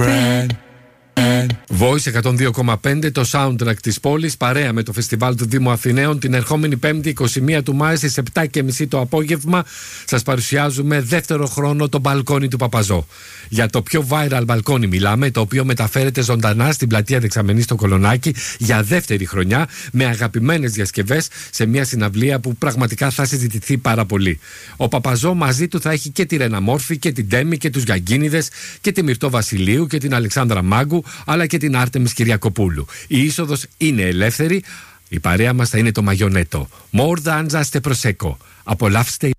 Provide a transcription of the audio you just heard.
Voice 102,5, το soundtrack της πόλης, παρέα με το φεστιβάλ του Δήμου Αθηναίων. Την ερχόμενη Πέμπτη 21 του Μάη στις 7:30 το απόγευμα σας παρουσιάζουμε δεύτερο χρόνο το μπαλκόνι του Παπαζό. Για το πιο viral μπαλκόνι μιλάμε, το οποίο μεταφέρεται ζωντανά στην πλατεία Δεξαμενής στο Κολονάκι για δεύτερη χρονιά, με αγαπημένες διασκευές σε μια συναυλία που πραγματικά θα συζητηθεί πάρα πολύ. Ο Παπαζό μαζί του θα έχει και τη Ρένα Μόρφη και την Ντέμι και τους Γιαγκίνιδες και τη Μυρτώ Βασιλείου και την Αλεξάνδρα Μάγκου, αλλά και την Άρτεμις Κυριακοπούλου. Η είσοδος είναι ελεύθερη. Η παρέα μας θα είναι το Μαγιονέτο. More than just a prosecco. Απολαύστε